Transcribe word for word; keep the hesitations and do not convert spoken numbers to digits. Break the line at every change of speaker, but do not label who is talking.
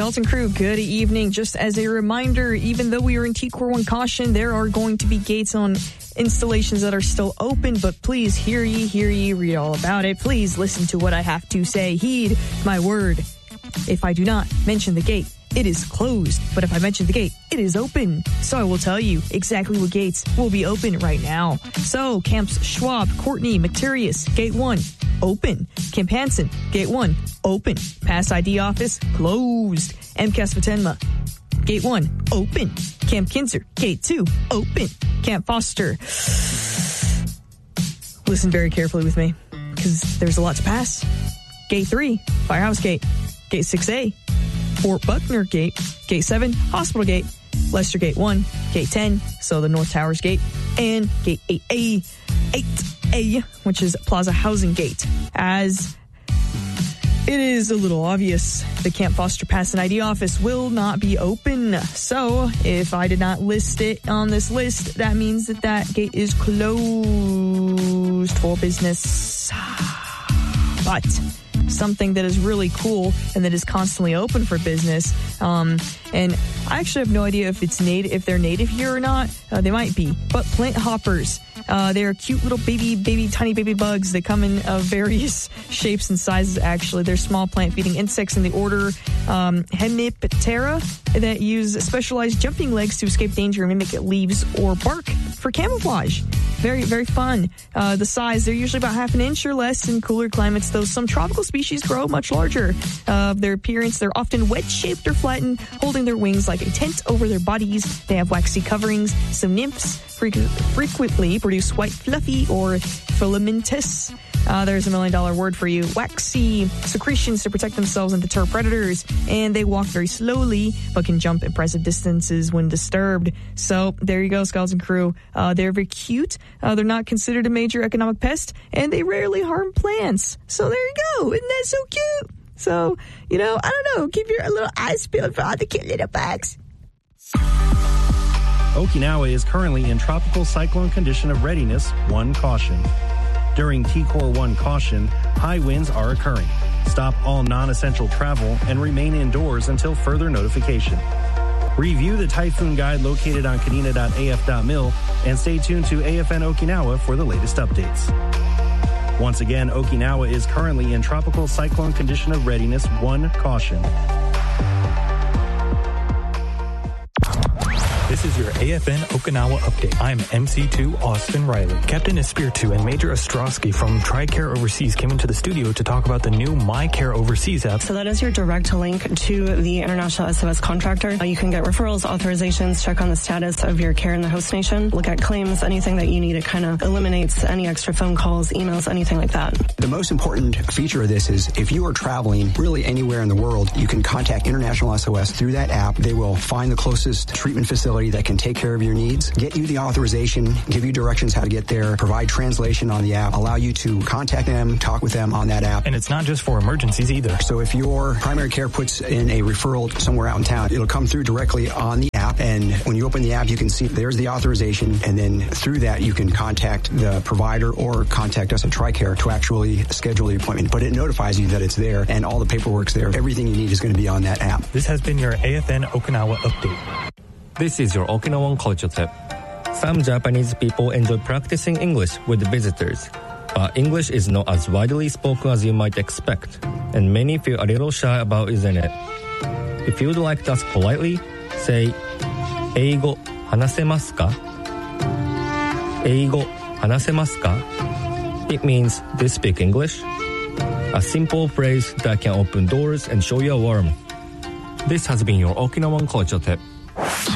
Skeleton Crew, good evening. Just as a reminder, even though we are in T Core one caution, there are going to be gates on installations that are still open, but please hear ye, hear ye, read all about it. Please listen to what I have to say. Heed my word. If I do not mention the gate, it is closed. But if I mention the gate, it is open. So I will tell you exactly what gates will be open right now. So Camps Schwab, Courtney, Materius, Gate one, open. Camp Hansen, Gate one, open. Pass I D office, closed. M C A S Fatenma, Gate one, open. Camp Kinzer, Gate two, open. Camp Foster. Listen very carefully with me, because there's a lot to pass. Gate three, Firehouse Gate. Gate six A, Fort Buckner Gate. Gate seven, Hospital Gate. Leicester Gate one, Gate ten, so the North Towers Gate. And Gate eight A, eight A, which is Plaza Housing Gate. As it is a little obvious, the Camp Foster Pass and I D office will not be open. So if I did not list it on this list, that means that that gate is closed for business. But something that is really cool and that is constantly open for business. Um, and I actually have no idea if it's native, if they're native here or not. Uh, they might be. But plant hoppers. Uh, they're cute little baby, baby, tiny baby bugs. They come in uh, various shapes and sizes, actually. They're small plant-feeding insects in the order um, Hemiptera that use specialized jumping legs to escape danger and mimic leaves or bark for camouflage. Very, very fun. Uh, the size, they're usually about half an inch or less in cooler climates, though some tropical species grow much larger. Uh, their appearance, they're often wedge-shaped or flattened, holding their wings like a tent over their bodies. They have waxy coverings. Some nymphs fre- frequently produce white fluffy or filamentous. Uh, there's a million dollar word for you. Waxy secretions to protect themselves and deter predators. And they walk very slowly, but can jump impressive distances when disturbed. So there you go, Skeleton Crew. Uh, they're very cute. Uh, they're not considered a major economic pest, and they rarely harm plants. So there you go. Isn't that so cute? So, you know, I don't know. Keep your little eyes peeled for all the cute little bugs.
Okinawa is currently in tropical cyclone condition of readiness, one caution. During T Core one caution, high winds are occurring. Stop all non-essential travel and remain indoors until further notification. Review the typhoon guide located on kadena dot a f dot mil and stay tuned to A F N Okinawa for the latest updates. Once again, Okinawa is currently in tropical cyclone condition of readiness, one caution.
This is your A F N Okinawa update. I'm M C two Austin Riley. Captain Espiritu and Major Ostrowski from TRICARE Overseas came into the studio to talk about the new MyCare Overseas app.
So that is your direct link to the international S O S contractor. Uh, you can get referrals, authorizations, check on the status of your care in the host nation, look at claims, anything that you need. It kind of eliminates any extra phone calls, emails, anything like that.
The most important feature of this is if you are traveling really anywhere in the world, you can contact International S O S through that app. They will find the closest treatment facility that can take care of your needs, get you the authorization, give you directions how to get there, provide translation on the app, allow you to contact them, talk with them on that app.
And it's not just for emergencies either.
So if your primary care puts in a referral somewhere out in town, it'll come through directly on the app. And when you open the app, you can see there's the authorization. And then through that, you can contact the provider or contact us at TRICARE to actually schedule the appointment. But it notifies you that it's there and all the paperwork's there. Everything you need is going to be on that app.
This has been your A F N Okinawa update.
This is your Okinawan culture tip. Some Japanese people enjoy practicing English with visitors, but English is not as widely spoken as you might expect, and many feel a little shy about using it. If you would like to ask politely, say, 英語話せますか? 英語話せますか? It means, do you speak English? A simple phrase that can open doors and show you a warmth. This has been your Okinawan culture tip.